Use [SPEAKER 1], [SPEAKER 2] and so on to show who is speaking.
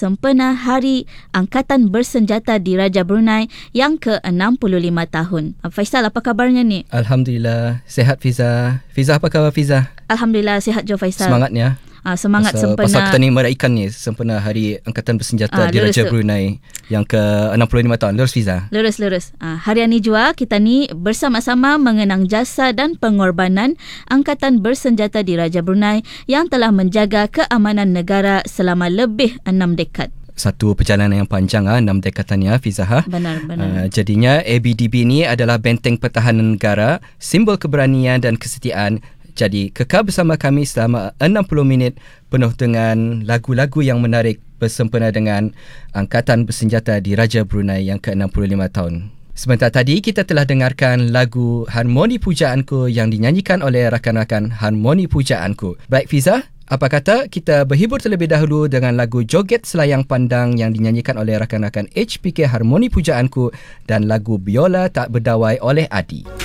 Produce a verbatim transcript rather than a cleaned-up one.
[SPEAKER 1] sempena Hari Angkatan Bersenjata Diraja Brunei yang ke enam puluh lima tahun. Faisal, apa kabarnya ni?
[SPEAKER 2] Alhamdulillah, sihat Fiza. Fiza, apa khabar Fiza?
[SPEAKER 1] Alhamdulillah, sihat Jo Faisal.
[SPEAKER 2] Semangatnya.
[SPEAKER 1] Ah, semangat
[SPEAKER 2] pasal,
[SPEAKER 1] sempena.
[SPEAKER 2] Pasal kita ni meraihkan ni sempena Hari Angkatan Bersenjata
[SPEAKER 1] ah,
[SPEAKER 2] Diraja
[SPEAKER 1] lurus,
[SPEAKER 2] Brunei yang ke enam puluh lima tahun. Lurus Fiza?
[SPEAKER 1] Lurus, lurus. Ah, harian ni juga kita ni bersama-sama mengenang jasa dan pengorbanan Angkatan Bersenjata Diraja Brunei yang telah menjaga keamanan negara selama lebih enam dekad.
[SPEAKER 2] Satu perjalanan yang panjang, ah, enam dekatan ya Fiza. Ha?
[SPEAKER 1] Benar, benar.
[SPEAKER 2] Uh, jadinya A B D B ni adalah benteng pertahanan negara, simbol keberanian dan kesetiaan. Jadi kekal bersama kami selama enam puluh minit penuh dengan lagu-lagu yang menarik bersempena dengan Angkatan Bersenjata Diraja Brunei yang ke enam puluh lima tahun. Sebentar tadi kita telah dengarkan lagu Harmoni Pujaanku yang dinyanyikan oleh rakan-rakan Harmoni Pujaanku. Baik Fiza, apa kata kita berhibur terlebih dahulu dengan lagu Joget Selayang Pandang yang dinyanyikan oleh rakan-rakan H P K Harmoni Pujaanku dan lagu Biola Tak Berdawai oleh Adi.